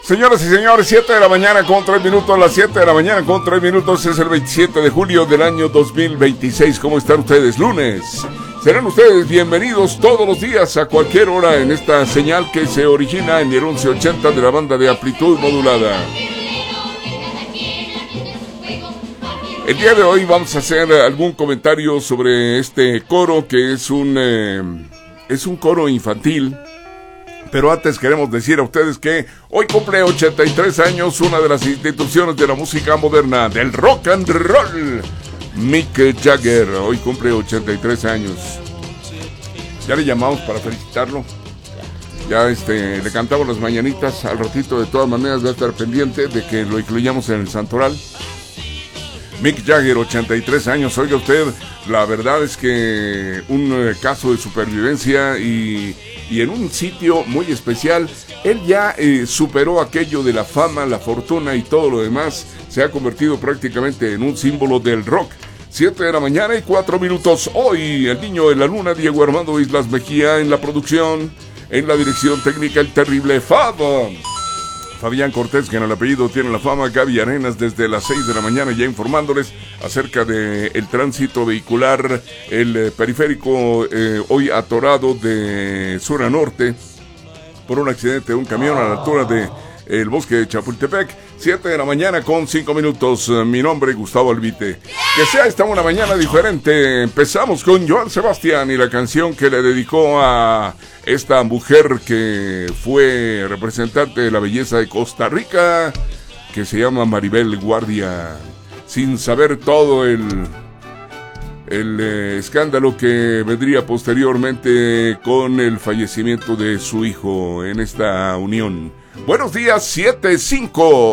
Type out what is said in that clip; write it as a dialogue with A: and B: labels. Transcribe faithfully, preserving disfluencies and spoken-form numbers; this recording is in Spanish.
A: Señoras y señores, siete de la mañana con tres minutos, las siete de la mañana con tres minutos, es el veintisiete de julio del año dos mil veintiséis. ¿Cómo están ustedes? Lunes. Serán ustedes bienvenidos todos los días a cualquier hora en esta señal que se origina en el once ochenta de la banda de amplitud modulada. El día de hoy vamos a hacer algún comentario sobre este coro que es un, eh, es un coro infantil. Pero antes queremos decir a ustedes que hoy cumple ochenta y tres años una de las instituciones de la música moderna, del rock and roll, Mick Jagger. Hoy cumple ochenta y tres años. Ya le llamamos para felicitarlo. Ya este, le cantamos las mañanitas. Al ratito, de todas maneras, va a estar pendiente de que lo incluyamos en el santoral. Mick Jagger, ochenta y tres años. Oiga usted, la verdad es que un eh, caso de supervivencia y... Y en un sitio muy especial. Él ya eh, superó aquello de la fama, la fortuna y todo lo demás. Se ha convertido prácticamente en un símbolo del rock. Siete de la mañana y cuatro minutos. Hoy el niño de la luna, Diego Armando Islas Mejía en la producción. En la dirección técnica, el terrible Fado. Fabián Cortés, que en el apellido tiene la fama. Gaby Arenas desde las seis de la mañana ya informándoles acerca del tránsito vehicular, el eh, periférico eh, hoy atorado de sur a norte por un accidente de un camión a la altura de el bosque de Chapultepec. Siete de la mañana con cinco minutos. Mi nombre es Gustavo Albite. Que sea esta una mañana diferente. Empezamos con Joan Sebastián y la canción que le dedicó a esta mujer que fue representante de la belleza de Costa Rica, que se llama Maribel Guardia, sin saber todo el, el eh, escándalo que vendría posteriormente con el fallecimiento de su hijo en esta unión. Buenos días, siete cinco.